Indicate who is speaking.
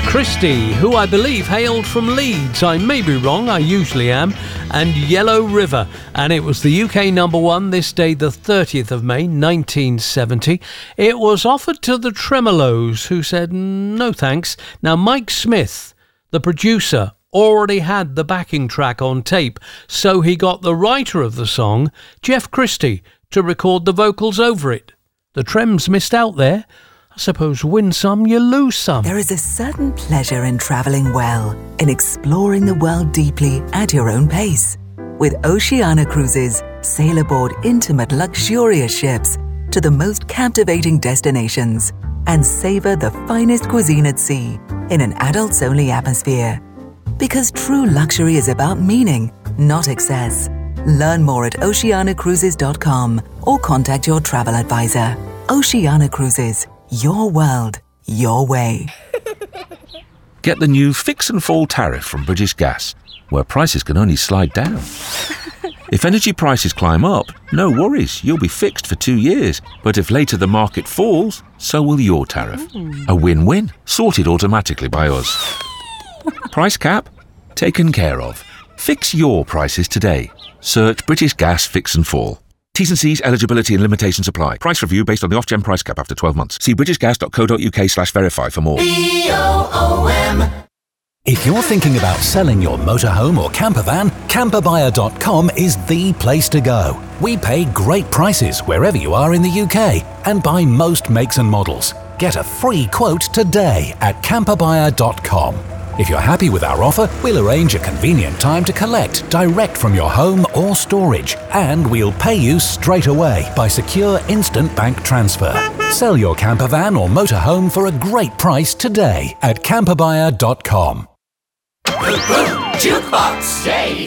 Speaker 1: Christie, who I believe hailed from Leeds. I may be wrong, I usually am. And Yellow River. And it was the UK number one this day, the 30th of May, 1970. It was offered to the Tremolos, who said, no thanks. Now, Mike Smith, the producer, already had the backing track on tape, so he got the writer of the song, Jeff Christie, to record the vocals over it. The Trems missed out there. I suppose win some, you lose some.
Speaker 2: There is a certain pleasure in travelling well, in exploring the world deeply at your own pace. With Oceania Cruises, sail aboard intimate, luxurious ships to the most captivating destinations and savour the finest cuisine at sea in an adults-only atmosphere. Because true luxury is about meaning, not excess. Learn more at oceanacruises.com or contact your travel advisor. Oceania Cruises. Your world, your way.
Speaker 3: Get the new Fix and Fall tariff from British Gas, where prices can only slide down. If energy prices climb up, no worries, you'll be fixed for 2 years. But if later the market falls, so will your tariff. A win-win, sorted automatically by us. Price cap? Taken care of. Fix your prices today. Search British Gas Fix and Fall. T's and C's, eligibility and limitations apply. Price review based on the Ofgem price cap after 12 months. See britishgas.co.uk/verify for more.
Speaker 4: BOOM.
Speaker 5: If you're thinking about selling your motorhome or camper van, camperbuyer.com is the place to go. We pay great prices wherever you are in the UK and buy most makes and models. Get a free quote today at camperbuyer.com. If you're happy with our offer, we'll arrange a convenient time to collect direct from your home or storage, and we'll pay you straight away by secure instant bank transfer. Sell your camper van or motorhome for a great price today at camperbuyer.com.
Speaker 4: Jukebox Dave.